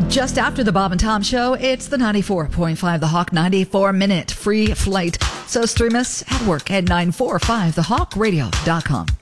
Just after the Bob and Tom Show, it's the 94.5 The Hawk 94-minute free flight. So stream us at work at 945thehawkradio.com.